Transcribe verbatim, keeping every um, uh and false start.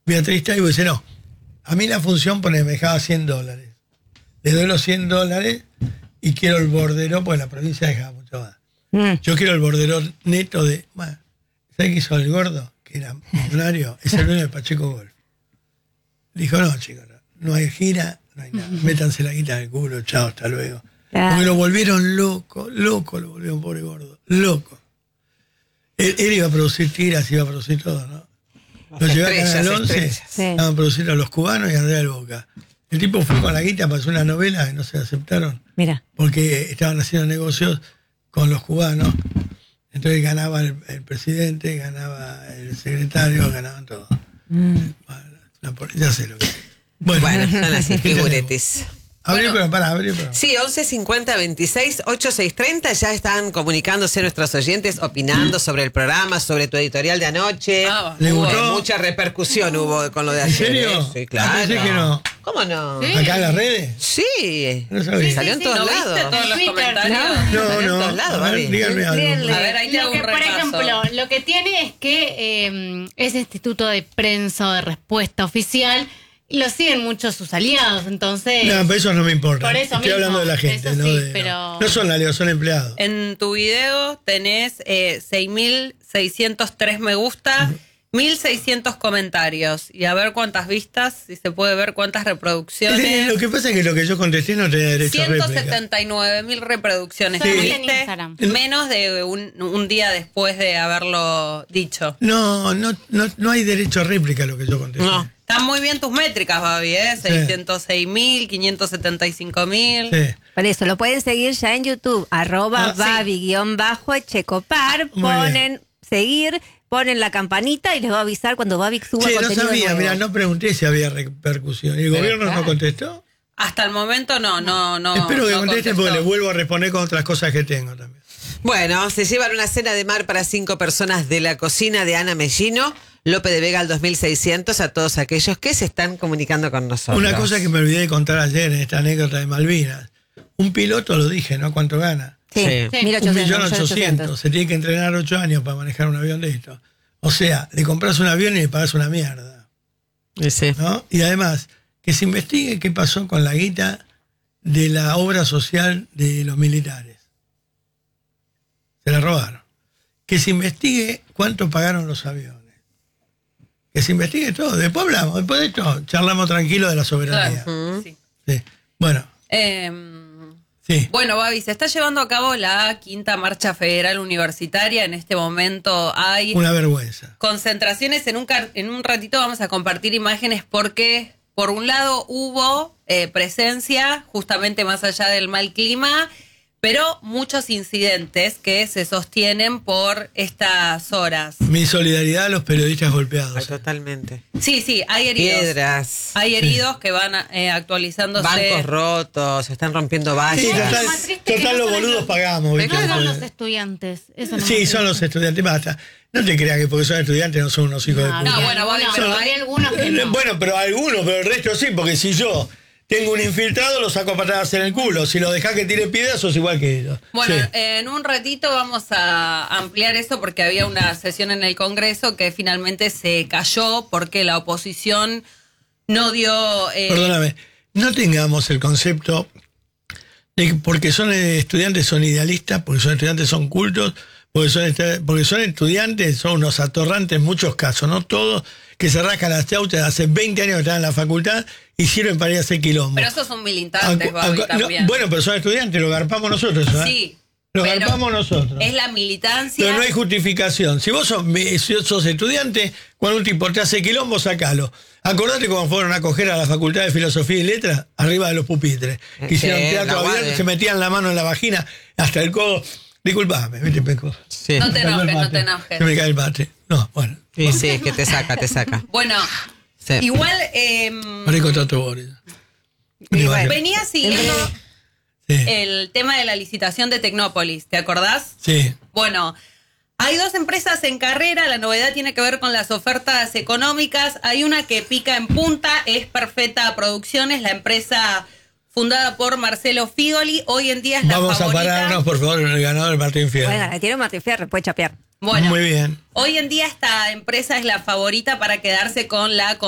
Beatriz Taibo dice, no, a mí la función pone, me dejaba cien dólares. Le doy los cien dólares y quiero el bordero, porque la provincia dejaba mucho más. Mm. Yo quiero el bordero neto de... Bueno, ¿sabes qué hizo el gordo? Que era millonario, es el dueño de Pacheco Golf. Dijo, no, chicos, no, no hay gira, no hay nada. Métanse la guita en el culo, chao, hasta luego. Claro. Porque lo volvieron loco, loco lo volvieron, pobre gordo, loco. Él, él iba a producir tiras, iba a producir todo, ¿no? Lo llevó a Canal once, sí. Estaban produciendo a los cubanos y a Andrea del Boca. El tipo fue con la guita, pasó una novela y no se aceptaron. Mira. Porque estaban haciendo negocios con los cubanos. Entonces ganaba el, el presidente, ganaba el secretario, ganaban todos. Mm. Bueno, ya sé lo que es. Bueno, bueno son así, figuretes. Abrí, bueno, pero para abrir, pero. Sí, once cincuenta veintiséis ochenta y seis treinta ya están comunicándose nuestros oyentes, opinando sobre el programa, sobre tu editorial de anoche. Ah, ¿Le hubo gustó? Mucha repercusión hubo con lo de ayer. ¿En serio? ¿Eh? Sí, claro. Ah, pensé que no. ¿Cómo no? ¿Sí? ¿Acá en las redes? Sí. No sabía. Sí, salió en todos ¿No lados. viste todos los comentarios? No, no. En todos lados, a ver, díganme algo. A ver, ahí te hago Lo que, un por repaso. ejemplo, lo que tiene es que eh, ese instituto de prensa o de respuesta oficial lo siguen muchos sus aliados, entonces... No, pero eso no me importa. Por eso Estoy mismo, hablando de la gente, eso ¿no? sí, De, pero... no. no son aliados, son empleados. En tu video tenés eh, seis mil seiscientos tres me gusta, uh-huh. mil seiscientos comentarios. Y a ver cuántas vistas, si se puede ver cuántas reproducciones. Eh, lo que pasa es que lo que yo contesté no tenía derecho a réplica. ciento setenta y nueve mil reproducciones. Sí. ¿Viste? Menos de un, un día después de haberlo dicho. No, no, no, no hay derecho a réplica lo que yo contesté. No. Están muy bien tus métricas, Babi, ¿eh? seiscientos seis mil, quinientos setenta y cinco mil. Sí. Por eso, lo pueden seguir ya en YouTube, arroba Ah, Babi guión bajo Echecopar, Muy ponen bien. seguir, ponen la campanita y les va a avisar cuando Babi suba Sí, no contenido sabía, nuevo. mira, no pregunté si había repercusión. ¿Y el gobierno no contestó? Hasta el momento no, no, no. Espero que no contesten contestó. porque le vuelvo a responder con otras cosas que tengo también. Bueno, se llevan una cena de mar para cinco personas de la cocina de Ana Mellino, Lope de Vega al dos mil seiscientos, a todos aquellos que se están comunicando con nosotros. Una cosa que me olvidé de contar ayer en esta anécdota de Malvinas. Un piloto, lo dije, ¿no? ¿Cuánto gana? Sí, Sí. mil Un ochocientos. millón ochocientos. Se tiene que entrenar ocho años para manejar un avión de esto. O sea, le compras un avión y le pagas una mierda. Sí. ¿No? Y además, que se investigue qué pasó con la guita de la obra social de los militares. Se la robaron. Que se investigue cuánto pagaron los aviones. Que se investigue todo. Después hablamos. Después de esto, charlamos tranquilo de la soberanía. Claro. Sí. Sí. Bueno. Eh, Sí. Bueno, Babi, se está llevando a cabo la quinta marcha federal universitaria. En este momento hay Una vergüenza. concentraciones. En un, car- en un ratito vamos a compartir imágenes porque, por un lado, hubo eh, presencia, justamente más allá del mal clima, pero muchos incidentes que se sostienen por estas horas. Mi solidaridad a los periodistas golpeados. Ay, totalmente. Sí, sí, hay heridos. Piedras. Hay heridos que van eh, actualizándose. Bancos rotos, se están rompiendo vallas. Sí, total, Lo más triste es que total no los son boludos los- pagamos. ¿viste? No son los estudiantes. Eso no Sí, me son los triste. estudiantes. Basta. No te creas que porque son estudiantes no son unos hijos de No, puta. No, bueno, Babi, algunos, pero hay hay- algunos que no. Bueno, pero algunos, pero el resto sí, porque si yo tengo un infiltrado, lo saco a patadas en el culo. Si lo dejás que tire piedras, sos igual que ellos. Bueno, Sí. en un ratito vamos a ampliar eso porque había una sesión en el Congreso que finalmente se cayó porque la oposición no dio... eh, Perdóname, no tengamos el concepto de que porque son estudiantes son idealistas, porque son estudiantes son cultos, porque son, estu- porque son estudiantes, son unos atorrantes en muchos casos, no todos, que se rascan las chauchas hace veinte años que están en la facultad y sirven para ir a hacer quilombo. Pero esos son militantes, Acu- Babi, acu- no, también. bueno, pero son estudiantes, lo garpamos nosotros. ¿eh? Sí, Lo pero garpamos nosotros. es la militancia... Pero no hay justificación. Si vos sos, si sos estudiante, cuando un tipo te hace quilombo, sacalo. Acordate cuando fueron a coger a la Facultad de Filosofía y Letras, arriba de los pupitres. Que hicieron Sí, teatro la abierto, guardia. se metían la mano en la vagina hasta el codo. Disculpame, viste, Peco. Sí. No te Se me cayó el enojes, no mate. te enojes. Se me cae el bate. No, bueno. Sí, sí, es que te saca, te saca. Bueno, Sí. igual eh, Marico Tato Boris. Y bueno. venía siguiendo Sí, el tema de la licitación de Tecnópolis, ¿te acordás? sí. Bueno, hay dos empresas en carrera, la novedad tiene que ver con las ofertas económicas. Hay una que pica en punta, es Perfecta Producciones, la empresa fundada por Marcelo Figoli. Hoy en día es la Vamos favorita. a pararnos, por favor, en el ganador Martín Fierro. Bueno, la tiene Martín Fierro, puede chapear. Bueno, Muy bien. hoy en día esta empresa es la favorita para quedarse con la